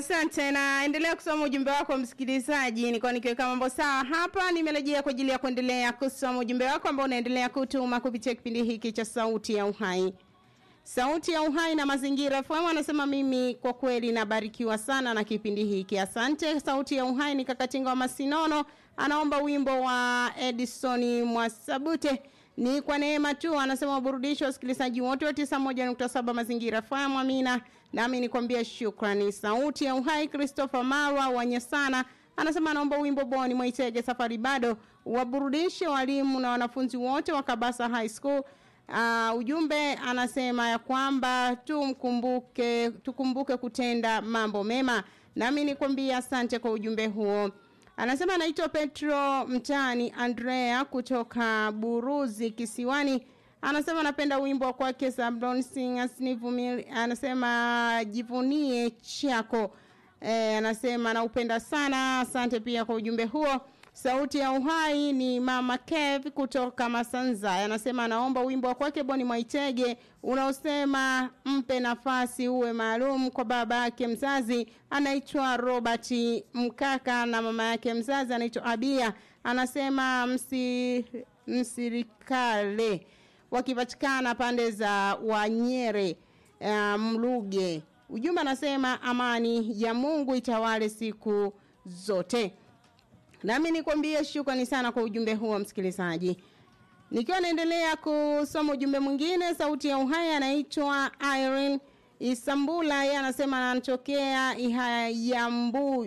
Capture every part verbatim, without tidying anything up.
asante na endelea kusoma ujumbe wako msikilizaji. Nilikuwa nikiweka mambo sawa hapa, nimerejea kwa ajili ya kuendelea kusoma ujumbe wako ambao unaendelea kutuma kupitia kipindi hiki cha Sauti ya Uhai. Sauti ya Uhai na Mazingira F M anasema mimi kwa kweli nabarikiwa sana na kipindi hiki. Asante. Sauti ya Uhai ni Kakatinga wa Masinono, anaomba wimbo wa Edison Mwasabute ni kwa neema tu. Anasema waburudisho wasikilizaji wote wa tisa moja nukta saba Mazingira F M. Amina. Nami nikwambia shukrani. Sauti ya Uhai Christopher Marwa Wanyesana anasema anaomba wimbo Boni Mwaitege Safari Bado waburudishe walimu na wanafunzi wote wa Kabasa High School. Uh, ujumbe anasema ya kwamba tumkumbuke tukumbuke kutenda mambo mema. Nami nikwambia asante kwa ujumbe huo. Anasema anaitwa Petro Mtani Andrea kutoka Buruzi Kisiwani. Anasema napenda wimbo wa kwake Sablon Singers nivumili. Anasema jivunie chako. E, anasema naupenda sana. Asante pia kwa ujumbe huo. Sauti ya Uhai ni Mama Kev kutoka Masanza. Anasema anaomba wimbo wa kwake Boni Mwaitege unaosema mpe nafasi uwe maalum kwa baba yake mzazi anaitwa Robert Mkaka na mama yake mzazi anaitwa Abia. Anasema msi msirikale wakipatikana pande za Wanyere uh, Mluge. Ujumbe anasema amani ya Mungu itawale siku zote. Nami nikwambie shukrani sana kwa ujumbe huo msikilizaji. Nikiwa naendelea kusoma ujumbe mwingine, Sauti ya Uhai anaitwa Irene Isambula. Yeye anasema anatokea Ihayambu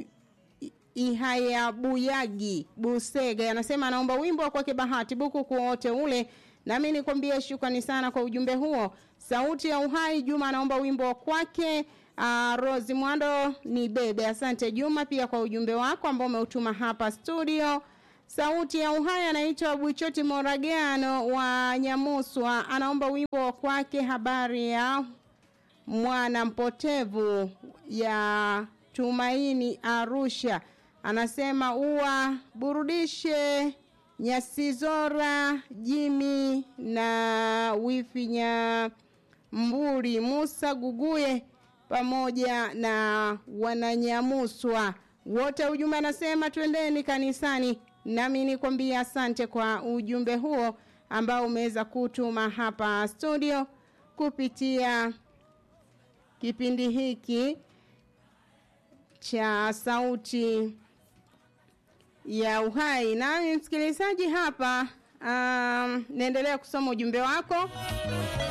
Ihayabuyagi Busega. Anasema anaomba wimbo wa kwake Bahati Buku kuote ule. Nami nikwambie shukrani sana kwa ujumbe huo. Sauti ya Uhai Juma anaomba wimbo wa kwake Uh, Rose Mwando ni bebe. Asante Juma pia kwa ujumbe wako ambao umeutuma hapa studio. Sauti ya Uhai anaitwa Buchoti Moragano wa Nyamuswa. Anaomba wimbo wa kwake habari ya mwana mpotevu ya Tumaini Arusha. Anasema uwa burudishe Nyasizora Jimmy na Wifinya Mburi Musa Guguye pamoja na Wananyamuswa wote. Ujumbe anasema twendeni kanisani. Nami nikwambia asante kwa ujumbe huo ambao umeweza kutuma hapa studio kupitia kipindi hiki cha Sauti ya Uhai. Na msikilizaji hapa um, naendelea kusoma ujumbe wako.